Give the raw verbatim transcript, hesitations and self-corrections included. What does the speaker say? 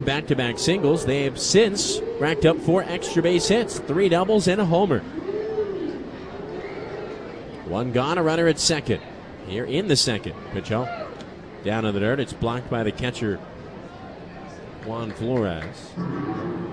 back-to-back singles. They have since racked up four extra base hits, three doubles and a homer. One gone, a runner at second. Here in the second. Pitch out down in the dirt. It's blocked by the catcher, Juan Flores.